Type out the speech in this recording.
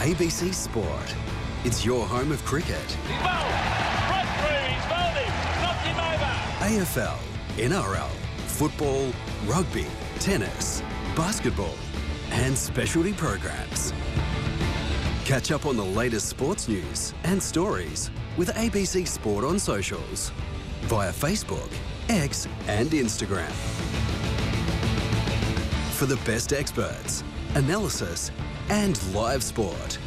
ABC Sport. It's your home of cricket. He's bowled. Right through. He's bowled him. Knocked him over. AFL, NRL, football, rugby, tennis, basketball, and specialty programs. Catch up on the latest sports news and stories with ABC Sport on socials via Facebook, X, and Instagram. For the best experts, analysis, and live sport,